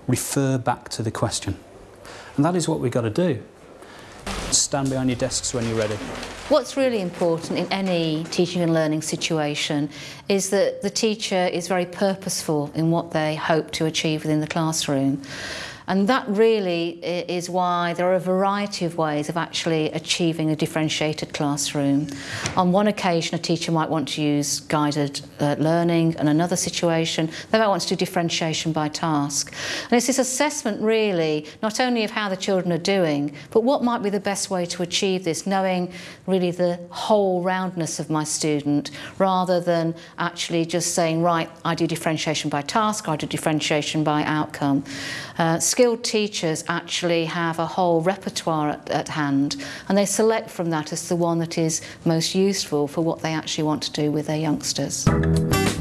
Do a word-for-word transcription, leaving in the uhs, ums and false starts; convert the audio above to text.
refer back to the question. And that is what we've got to do. Stand behind your desks when you're ready. What's really important in any teaching and learning situation is that the teacher is very purposeful in what they hope to achieve within the classroom. And that really is why there are a variety of ways of actually achieving a differentiated classroom. On one occasion, a teacher might want to use guided uh, learning, and another situation, they might want to do differentiation by task. And it's this assessment really, not only of how the children are doing, but what might be the best way to achieve this, knowing really the whole roundness of my student, rather than actually just saying, right, I do differentiation by task, or I do differentiation by outcome. Uh, skilled teachers actually have a whole repertoire at, at hand, and they select from that as the one that is most useful for what they actually want to do with their youngsters.